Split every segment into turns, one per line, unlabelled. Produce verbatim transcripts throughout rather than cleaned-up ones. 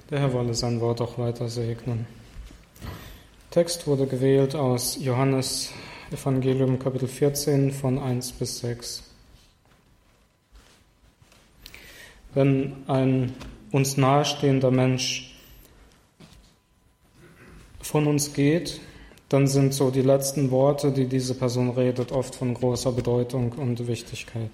Der Herr wolle sein Wort auch weiter segnen. Text wurde gewählt aus Johannes Evangelium Kapitel vierzehn von eins bis sechs. Wenn ein uns nahestehender Mensch von uns geht, dann sind so die letzten Worte, die diese Person redet, oft von großer Bedeutung und Wichtigkeit.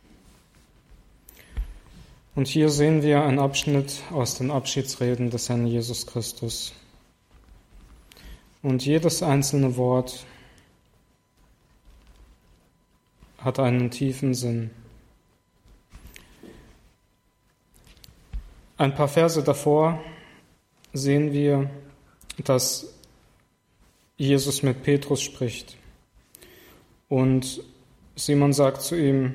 Und hier sehen wir einen Abschnitt aus den Abschiedsreden des Herrn Jesus Christus. Und jedes einzelne Wort hat einen tiefen Sinn. Ein paar Verse davor sehen wir, dass Jesus mit Petrus spricht. Und Simon sagt zu ihm,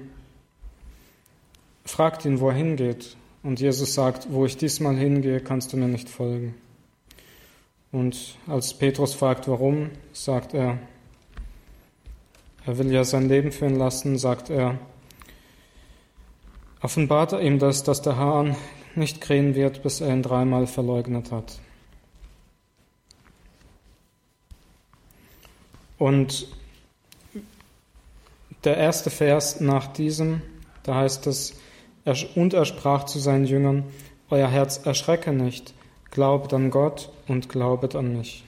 fragt ihn, wo er hingeht. Und Jesus sagt, wo ich diesmal hingehe, kannst du mir nicht folgen. Und als Petrus fragt, warum, sagt er, er will ja sein Leben führen lassen, sagt er, offenbart er ihm das, dass der Hahn nicht krähen wird, bis er ihn dreimal verleugnet hat. Und der erste Vers nach diesem, da heißt es, und er sprach zu seinen Jüngern, euer Herz erschrecke nicht, glaubet an Gott und glaubet an mich.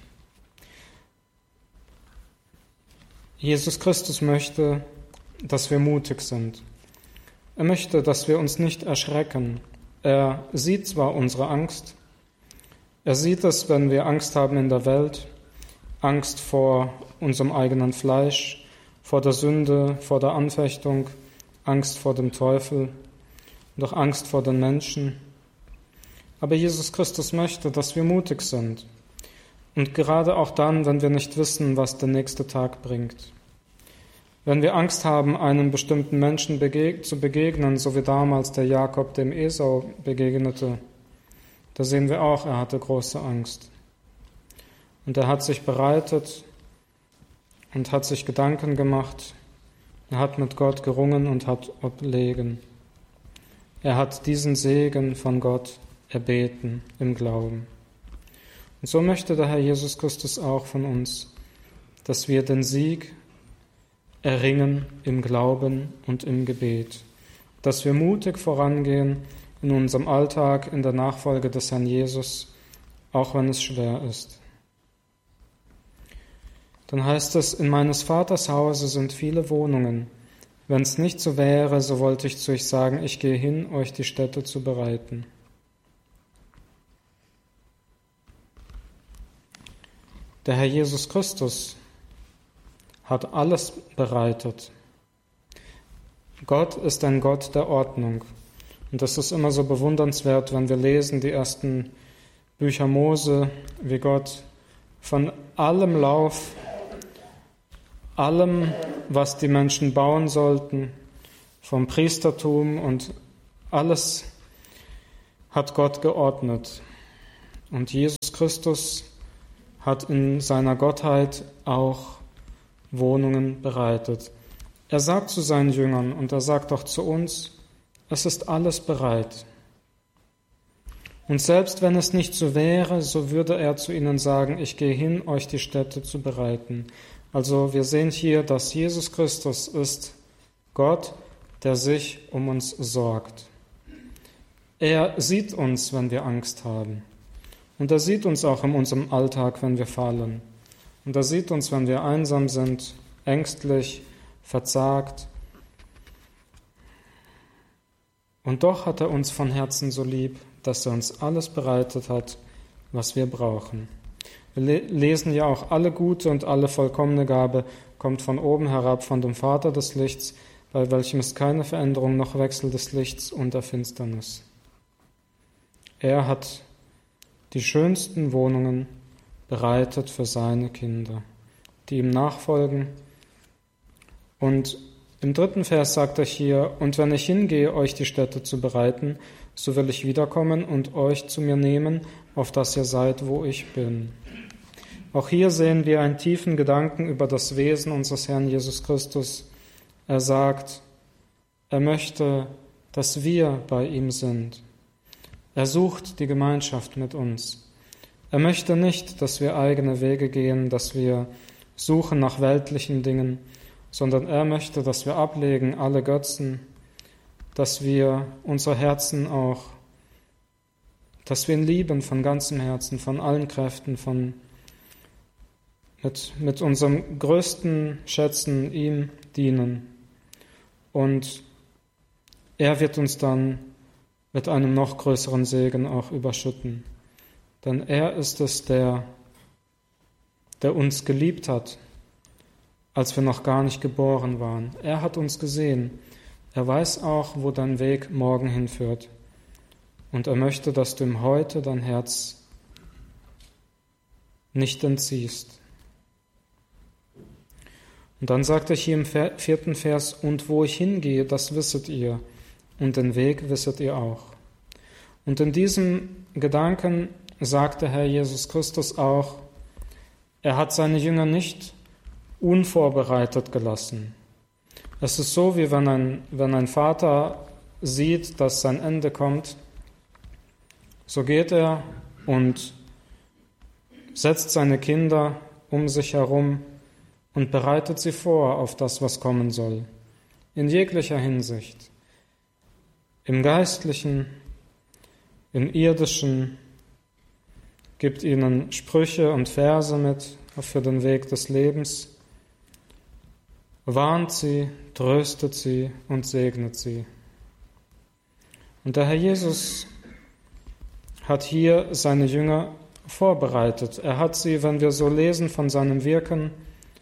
Jesus Christus möchte, dass wir mutig sind. Er möchte, dass wir uns nicht erschrecken. Er sieht zwar unsere Angst, er sieht es, wenn wir Angst haben in der Welt, Angst vor unserem eigenen Fleisch, vor der Sünde, vor der Anfechtung, Angst vor dem Teufel und auch Angst vor den Menschen. Aber Jesus Christus möchte, dass wir mutig sind. Und gerade auch dann, wenn wir nicht wissen, was der nächste Tag bringt. Wenn wir Angst haben, einem bestimmten Menschen bege- zu begegnen, so wie damals der Jakob dem Esau begegnete, da sehen wir auch, er hatte große Angst. Und er hat sich bereitet und hat sich Gedanken gemacht. Er hat mit Gott gerungen und hat oblegen. Er hat diesen Segen von Gott erbeten im Glauben. Und so möchte der Herr Jesus Christus auch von uns, dass wir den Sieg erringen im Glauben und im Gebet, dass wir mutig vorangehen in unserem Alltag, in der Nachfolge des Herrn Jesus, auch wenn es schwer ist. Dann heißt es, in meines Vaters Hause sind viele Wohnungen. Wenn es nicht so wäre, so wollte ich zu euch sagen, ich gehe hin, euch die Stätte zu bereiten. Der Herr Jesus Christus hat alles bereitet. Gott ist ein Gott der Ordnung. Und das ist immer so bewundernswert, wenn wir lesen die ersten Bücher Mose, wie Gott von allem Lauf, allem, was die Menschen bauen sollten, vom Priestertum und alles hat Gott geordnet. Und Jesus Christus hat in seiner Gottheit auch Wohnungen bereitet. Er sagt zu seinen Jüngern und er sagt auch zu uns, es ist alles bereit. Und selbst wenn es nicht so wäre, so würde er zu ihnen sagen, ich gehe hin, euch die Stätte zu bereiten. Also wir sehen hier, dass Jesus Christus ist Gott, der sich um uns sorgt. Er sieht uns, wenn wir Angst haben. Und er sieht uns auch in unserem Alltag, wenn wir fallen. Und er sieht uns, wenn wir einsam sind, ängstlich, verzagt. Und doch hat er uns von Herzen so lieb, dass er uns alles bereitet hat, was wir brauchen. Wir lesen ja auch, alle gute und alle vollkommene Gabe kommt von oben herab, von dem Vater des Lichts, bei welchem ist keine Veränderung noch Wechsel des Lichts und der Finsternis. Er hat die schönsten Wohnungen bereitet für seine Kinder, die ihm nachfolgen. Und im dritten Vers sagt er hier, und wenn ich hingehe, euch die Stätte zu bereiten, so will ich wiederkommen und euch zu mir nehmen, auf dass ihr seid, wo ich bin. Auch hier sehen wir einen tiefen Gedanken über das Wesen unseres Herrn Jesus Christus. Er sagt, er möchte, dass wir bei ihm sind. Er sucht die Gemeinschaft mit uns. Er möchte nicht, dass wir eigene Wege gehen, dass wir suchen nach weltlichen Dingen, sondern er möchte, dass wir ablegen alle Götzen, dass wir unsere Herzen auch, dass wir ihn lieben von ganzem Herzen, von allen Kräften, von mit, mit unseren größten Schätzen ihm dienen. Und er wird uns dann mit einem noch größeren Segen auch überschütten. Denn er ist es, der, der uns geliebt hat, als wir noch gar nicht geboren waren. Er hat uns gesehen. Er weiß auch, wo dein Weg morgen hinführt. Und er möchte, dass du ihm heute dein Herz nicht entziehst. Und dann sagt er hier im vierten Vers, und wo ich hingehe, das wisset ihr, und den Weg wisset ihr auch. Und in diesem Gedanken sagt der Herr Jesus Christus auch, er hat seine Jünger nicht unvorbereitet gelassen. Es ist so, wie wenn ein, wenn ein Vater sieht, dass sein Ende kommt, so geht er und setzt seine Kinder um sich herum und bereitet sie vor auf das, was kommen soll, in jeglicher Hinsicht, im Geistlichen, im Irdischen, gibt ihnen Sprüche und Verse mit für den Weg des Lebens, warnt sie, tröstet sie und segnet sie. Und der Herr Jesus hat hier seine Jünger vorbereitet. Er hat sie, wenn wir so lesen von seinem Wirken,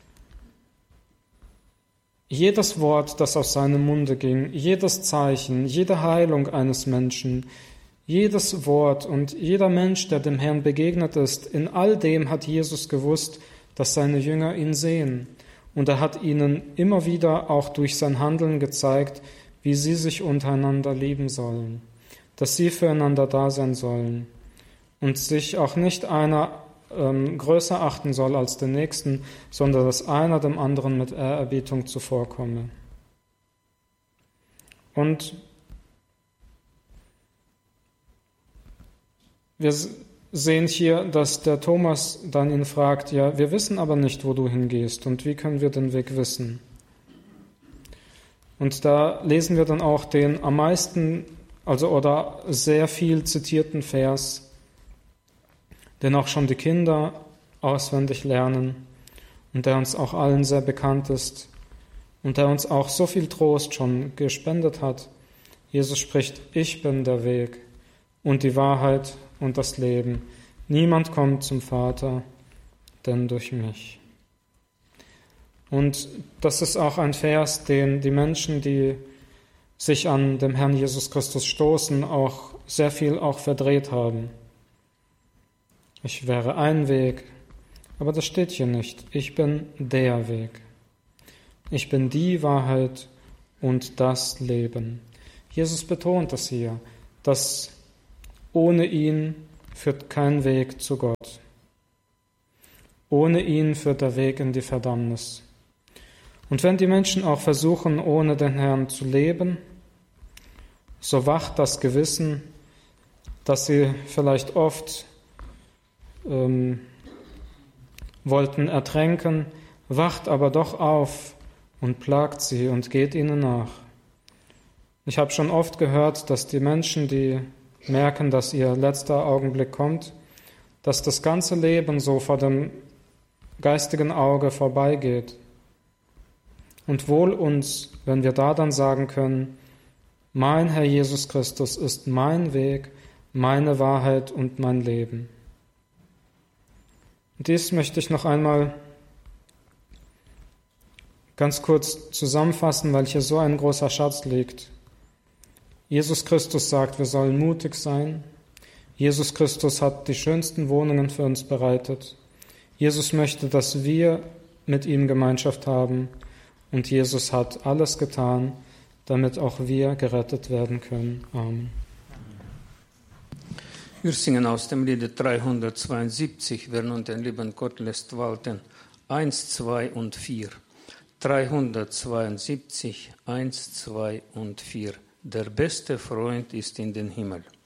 jedes Wort, das aus seinem Munde ging, jedes Zeichen, jede Heilung eines Menschen, jedes Wort und jeder Mensch, der dem Herrn begegnet ist, in all dem hat Jesus gewusst, dass seine Jünger ihn sehen. Und er hat ihnen immer wieder auch durch sein Handeln gezeigt, wie sie sich untereinander lieben sollen, dass sie füreinander da sein sollen und sich auch nicht einer ähm, größer achten soll als den Nächsten, sondern dass einer dem anderen mit Ehrerbietung zuvorkomme. Und wir sehen hier, dass der Thomas dann ihn fragt, ja, wir wissen aber nicht, wo du hingehst und wie können wir den Weg wissen? Und da lesen wir dann auch den am meisten, also oder sehr viel zitierten Vers, den auch schon die Kinder auswendig lernen und der uns auch allen sehr bekannt ist und der uns auch so viel Trost schon gespendet hat. Jesus spricht, ich bin der Weg und die Wahrheit und das Leben. Niemand kommt zum Vater, denn durch mich. Und das ist auch ein Vers, den die Menschen, die sich an dem Herrn Jesus Christus stoßen, auch sehr viel auch verdreht haben. Ich wäre ein Weg, aber das steht hier nicht. Ich bin der Weg. Ich bin die Wahrheit und das Leben. Jesus betont das hier, dass ohne ihn führt kein Weg zu Gott. Ohne ihn führt der Weg in die Verdammnis. Und wenn die Menschen auch versuchen, ohne den Herrn zu leben, so wacht das Gewissen, dass sie vielleicht oft ähm, wollten ertränken, wacht aber doch auf und plagt sie und geht ihnen nach. Ich habe schon oft gehört, dass die Menschen, die merken, dass ihr letzter Augenblick kommt, dass das ganze Leben so vor dem geistigen Auge vorbeigeht. Und wohl uns, wenn wir da dann sagen können, mein Herr Jesus Christus ist mein Weg, meine Wahrheit und mein Leben. Und dies möchte ich noch einmal ganz kurz zusammenfassen, weil hier so ein großer Schatz liegt. Jesus Christus sagt, wir sollen mutig sein. Jesus Christus hat die schönsten Wohnungen für uns bereitet. Jesus möchte, dass wir mit ihm Gemeinschaft haben. Und Jesus hat alles getan, damit auch wir gerettet werden können. Amen.
Wir singen aus dem Lied dreihundertzweiundsiebzig, wer nun den lieben Gott lässt walten, eins, zwei und vier. dreihundertzweiundsiebzig, eins, zwei und vier. Der beste Freund ist in den Himmel.